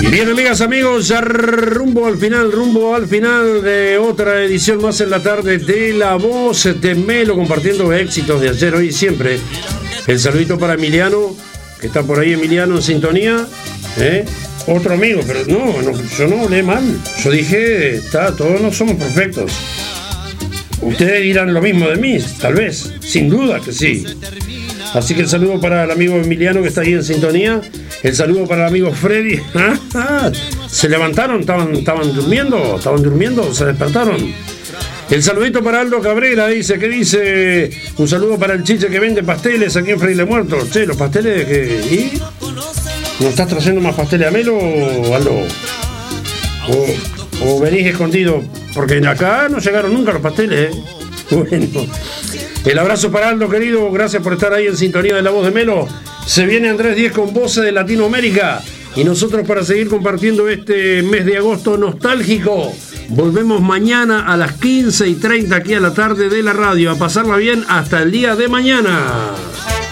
Bien, amigas, amigos, ya rumbo al final de otra edición más en la tarde de La Voz de Melo, compartiendo éxitos de ayer, hoy y siempre. El saludito para Emiliano, que está por ahí, Emiliano, en sintonía. Otro amigo, pero no, yo no hablé mal. Yo dije, todos no somos perfectos. Ustedes dirán lo mismo de mí, tal vez, sin duda que sí. Así que el saludo para el amigo Emiliano, que está ahí en sintonía. El saludo para el amigo Freddy. Se levantaron, estaban durmiendo, se despertaron. El saludito para Aldo Cabrera, dice, ¿qué dice? Un saludo para el Chiche, que vende pasteles aquí en Fraile Muerto. Che, los pasteles que... ¿Y? ¿No estás trayendo más pasteles a Melo, Aldo? ¿O venís escondido? Porque acá no llegaron nunca los pasteles, Bueno, el abrazo para Aldo, querido. Gracias por estar ahí en sintonía de La Voz de Melo. Se viene Andrés Díez con Voces de Latinoamérica. Y nosotros, para seguir compartiendo este mes de agosto nostálgico, volvemos mañana a las 15:30 aquí a la tarde de la radio. A pasarla bien hasta el día de mañana.